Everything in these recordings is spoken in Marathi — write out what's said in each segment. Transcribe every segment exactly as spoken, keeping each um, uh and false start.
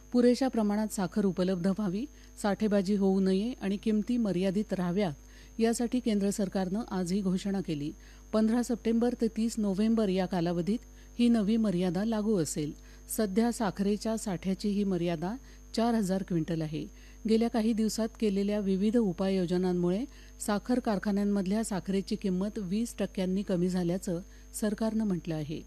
पुरेशा प्रमाणात साखर उपलब्ध व्हावी, साठेबाजी होऊ नये आणि किमती मर्यादित राहाव्यात यासाठी केंद्र सरकारनं आज ही घोषणा केली. पंधरा सप्टेंबर ते तीस नोव्हेंबर या कालावधीत ही नवी मर्यादा लागू असेल. सध्या साखरेच्या साठ्याची ही मर्यादा चार हजार क्विंटल आहे. गेल्या काही दिवसात केलेल्या विविध उपाययोजनांमुळे साखर कारखान्यांमधल्या साखरेची किंमत वीस टक्क्यांनी कमी झाल्याचं सरकारनं म्हटलं आहे.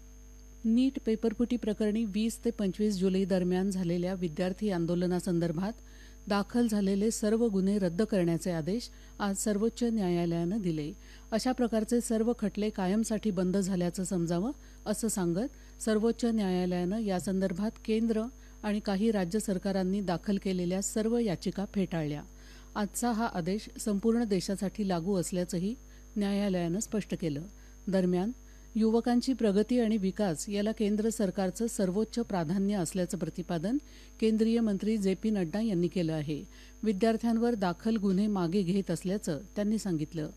नीट पेपरफुटी प्रकरणी वीस ते पंचवीस जुलै दरम्यान झालेल्या विद्यार्थी आंदोलनासंदर्भात दाखल झालेले सर्व गुन्हे रद्द करण्याचे आदेश आज सर्वोच्च न्यायालयानं दिले. अशा प्रकारचे सर्व खटले कायमसाठी बंद झाल्याचं समजावं असं सांगत सर्वोच्च न्यायालयानं यासंदर्भात केंद्र आणि काही राज्य सरकारांनी दाखल केलेल्या सर्व याचिका फेटाळल्या. आजचा हा आदेश संपूर्ण देशासाठी लागू असल्याचंही न्यायालयानं स्पष्ट केलं. दरम्यान युवकांची प्रगती आणि विकास याला केंद्र सरकारचं सर्वोच्च प्राधान्य असल्याचं प्रतिपादन केंद्रीय मंत्री जे पी नड्डा यांनी केलं आहे. विद्यार्थ्यांवर दाखल गुन्हे मागे घेत असल्याचं त्यांनी सांगितलं.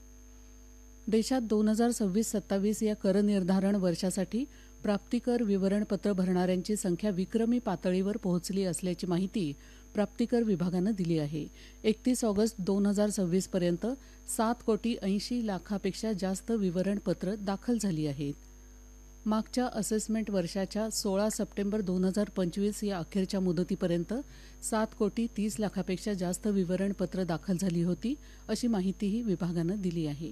देशात दोन हजार सव्वीस सत्तावीस या करनिर्धारण वर्षासाठी प्राप्तिकर विवरणपत्र भरणाऱ्यांची संख्या विक्रमी पातळीवर पोहोचली असल्याची माहिती प्राप्तिकर विभागानं दिली आहे. एकतीस ऑगस्ट दोन हजार सव्वीस पर्यंत सात कोटी ऐंशी लाखापेक्षा जास्त विवरणपत्र दाखल झाली आहेत. मागच्या असेसमेंट वर्षाच्या सोळा सप्टेंबर दोन हजार पंचवीस या अखेरच्या मुदतीपर्यंत सात कोटी तीस लाखापेक्षा जास्त विवरणपत्र दाखल झाली होती, अशी माहितीही विभागानं दिली आहे.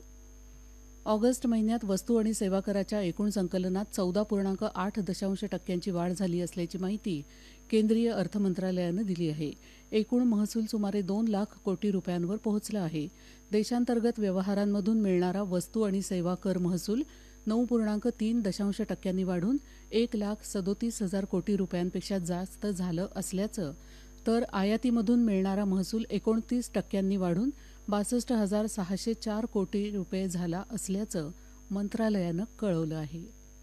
ऑगस्ट महिन्यात वस्तू आणि सेवा कराच्या एकूण संकलनात चौदा पूर्णांक आठ दशांश टक्क्यांची वाढ झाली असल्याची माहिती केंद्रीय अर्थ मंत्रालयानं दिली आहे. एकूण महसूल सुमारे दोन लाख कोटी रुपयांवर पोहोचला आहे. देशांतर्गत व्यवहारांमधून मिळणारा वस्तू आणि सेवा कर महसूल नऊ पूर्णांक तीन दशांश टक्क्यांनी वाढून एक लाख सदोतीस हजार कोटी रुपयांपेक्षा जास्त झालं असल्याचं, तर आयातीमधून मिळणारा महसूल एकोणतीस टक्क्यांनी वाढून बासष्ट हजार सहाशे चार कोटी रुपये झाला असल्याचं मंत्रालयानं कळवलं आहे.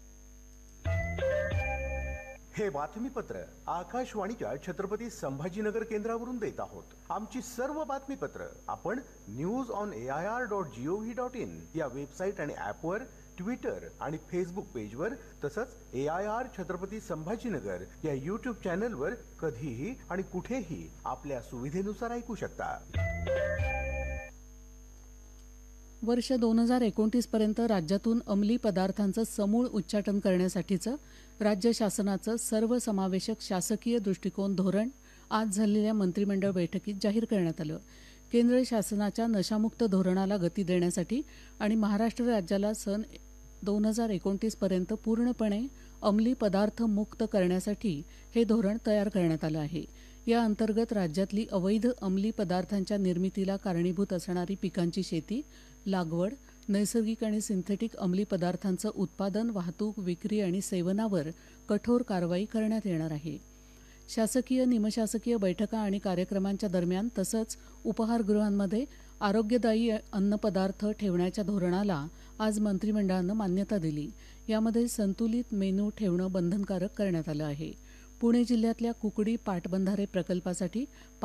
हे बातमीपत्र आकाशवाणीच्या छत्रपती संभाजीनगर केंद्रावरून देत आहोत. आमची सर्व बातमीपत्र आपण news on A I R dot G O V dot in या वेबसाईट आणि ॲपवर, ट्विटर आणि फेसबुक पेजवर, तसंच ए आय आर छत्रपती संभाजीनगर या यूट्यूब चॅनलवर कधीही आणि कुठेही आपल्या सुविधेनुसार ऐकू शकता. वर्ष दोन हजार एकोणतीस पर्यंत राज्यातून अंमली पदार्थांचं समूळ उच्चाटन करण्यासाठीचं राज्य शासनाचं सर्वसमावेशक शासकीय दृष्टिकोन धोरण आज झालेल्या मंत्रिमंडळ बैठकीत जाहीर करण्यात आलं. केंद्र शासनाच्या नशामुक्त धोरणाला गती देण्यासाठी आणि महाराष्ट्र राज्याला सन दोन हजार एकोणतीस पर्यंत पूर्णपणे अंमली पदार्थ मुक्त करण्यासाठी हे धोरण तयार करण्यात आलं आहे. या अंतर्गत राज्यातली अवैध अंमली पदार्थांच्या निर्मितीला कारणीभूत असणारी पिकांची शेती, लागवड, नैसर्गिक आणि सिंथेटिक अंमली पदार्थांचं उत्पादन, वाहतूक, विक्री आणि सेवनावर कठोर कारवाई करण्यात येणार आहे. शासकीय निमशासकीय बैठका आणि कार्यक्रमांच्या दरम्यान तसंच उपाहारगृहांमध्ये आरोग्यदायी अन्नपदार्थ ठेवण्याच्या धोरणाला आज मंत्रिमंडळानं मान्यता दिली. यामध्ये संतुलित मेनू ठेवणं बंधनकारक करण्यात आलं आहे. पुणे जिल्ह्यातल्या कुकडी पाटबंधारे प्रकल्पासाठी